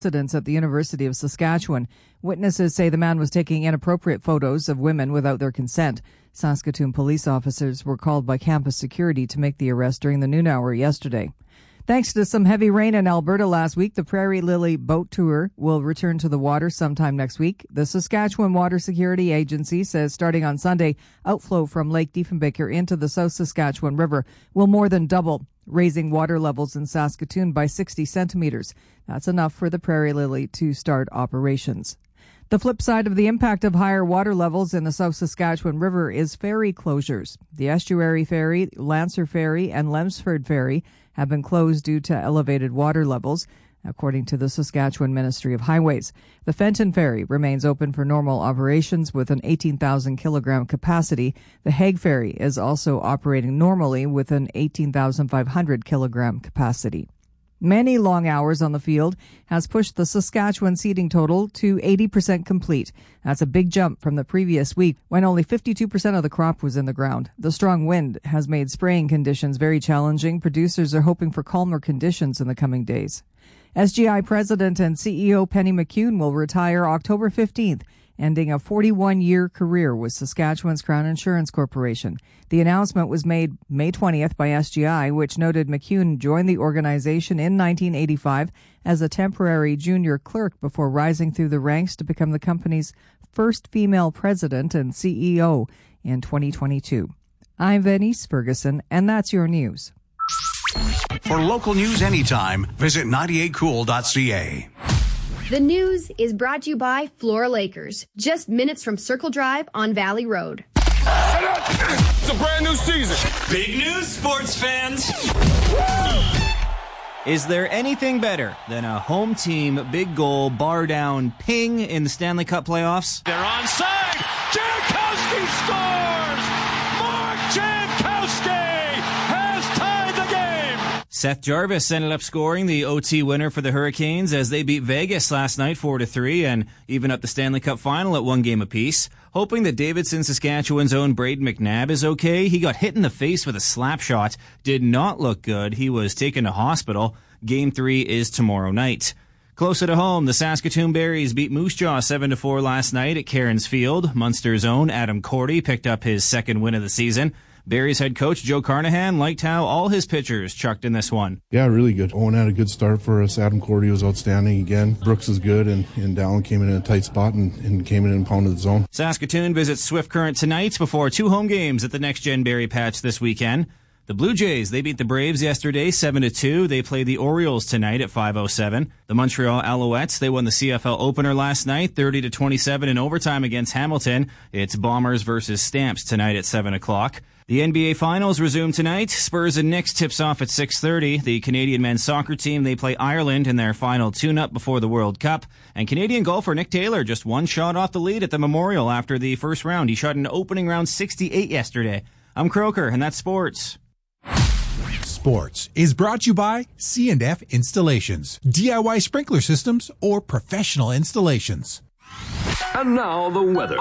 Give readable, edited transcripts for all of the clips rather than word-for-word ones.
residence at the University of Saskatchewan. Witnesses say the man was taking inappropriate photos of women without their consent. Saskatoon police officers were called by campus security to make the arrest during the noon hour yesterday. Thanks to some heavy rain in Alberta last week, the Prairie Lily Boat Tour will return to the water sometime next week. The Saskatchewan Water Security Agency says starting on Sunday, outflow from Lake Diefenbaker into the South Saskatchewan River will more than double, raising water levels in Saskatoon by 60 centimeters. That's enough for the Prairie Lily to start operations. The flip side of the impact of higher water levels in the South Saskatchewan River is ferry closures. The Estuary Ferry, Lancer Ferry, and Lemsford Ferry have been closed due to elevated water levels, according to the Saskatchewan Ministry of Highways. The Fenton Ferry remains open for normal operations with an 18,000 kilogram capacity. The Hague Ferry is also operating normally with an 18,500 kilogram capacity. Many long hours on the field has pushed the Saskatchewan seeding total to 80% complete. That's a big jump from the previous week when only 52% of the crop was in the ground. The strong wind has made spraying conditions very challenging. Producers are hoping for calmer conditions in the coming days. SGI President and CEO Penny McCune will retire October 15th, ending a 41-year career with Saskatchewan's Crown Insurance Corporation. The announcement was made May 20th by SGI, which noted McCune joined the organization in 1985 as a temporary junior clerk before rising through the ranks to become the company's first female president and CEO in 2022. I'm Venice Ferguson, and that's your news. For local news anytime, visit 98cool.ca. The news is brought to you by Flora Lakers, just minutes from Circle Drive on Valley Road. It's a brand new season. Big news, sports fans. Is there anything better than a home team big goal bar down ping in the Stanley Cup playoffs? They're onside. Jankowski scores. Mark Jankowski has tied the game. Seth Jarvis ended up scoring the OT winner for the Hurricanes as they beat Vegas last night 4-3 and even up the Stanley Cup final at 1 game apiece. Hoping that Davidson, Saskatchewan's own Braden McNabb is okay. He got hit in the face with a slap shot. Did not look good. He was taken to hospital. Game 3 is tomorrow night. Closer to home, the Saskatoon Berries beat Moose Jaw 7-4 last night at Cairns Field. Munster's own Adam Cordy picked up his second win of the season. Berries head coach Joe Carnahan liked how all his pitchers chucked in this one. Yeah, really good. Owen had a good start for us. Adam Cordy was outstanding again. Brooks is good, and Dallin came in a tight spot and came in and pounded the zone. Saskatoon visits Swift Current tonight before 2 home games at the Next Gen Berry Patch this weekend. The Blue Jays, they beat the Braves yesterday 7-2. They play the Orioles tonight at 5:07. The Montreal Alouettes, they won the CFL opener last night 30-27 in overtime against Hamilton. It's Bombers versus Stamps tonight at 7 o'clock. The NBA Finals resume tonight. Spurs and Knicks tips off at 6:30. The Canadian men's soccer team, they play Ireland in their final tune-up before the World Cup. And Canadian golfer Nick Taylor just one shot off the lead at the Memorial after the first round. He shot an opening round 68 yesterday. I'm Croker, and that's sports. Sports is brought to you by C&F Installations, DIY sprinkler systems, or professional installations. And now the weather.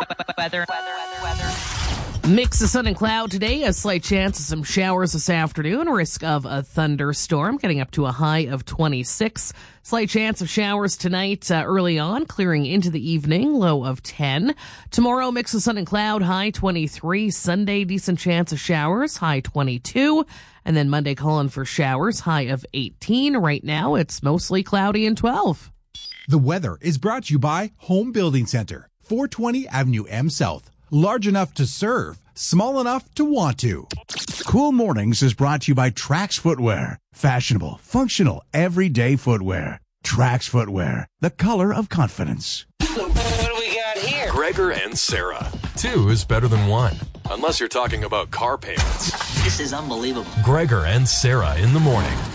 Mix of sun and cloud today, a slight chance of some showers this afternoon, risk of a thunderstorm, getting up to a high of 26. Slight chance of showers tonight early on, clearing into the evening, low of 10. Tomorrow, mix of sun and cloud, high 23. Sunday, decent chance of showers, high 22. And then Monday, calling for showers, high of 18. Right now, it's mostly cloudy and 12. The weather is brought to you by Home Building Center, 420 Avenue M South. Large enough to serve, small enough to want to. Cool Mornings is brought to you by Trax Footwear. Fashionable, functional, everyday footwear. Trax Footwear, the color of confidence. What do we got here? Gregor and Sarah. 2 is better than 1. Unless you're talking about car payments. This is unbelievable. Gregor and Sarah in the morning.